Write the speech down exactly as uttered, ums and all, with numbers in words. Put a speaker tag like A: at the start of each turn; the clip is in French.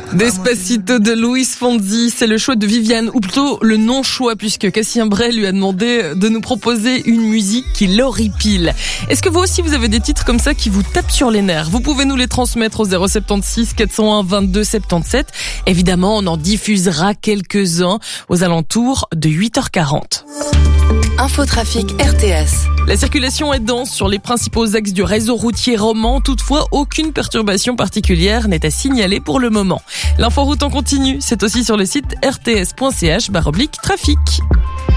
A: Despacito de Luis Fonsi, c'est le choix de Viviane, ou plutôt le non-choix, puisque Cassien Bray lui a demandé de nous proposer une musique qui l'horripile. Est-ce que vous aussi vous avez des titres comme ça qui vous tapent sur les nerfs? Vous pouvez nous les transmettre au zéro sept six quatre zéro un vingt-deux soixante-dix-sept. Évidemment, on en diffusera quelques-uns aux alentours de huit heures quarante.
B: Infotrafic R T S.
A: La circulation est dense sur les principaux axes du réseau routier roman. Toutefois, aucune perturbation particulière n'est à signaler pour le moment. L'inforoute en continu, c'est aussi sur le site r t s point c h barre oblique trafic.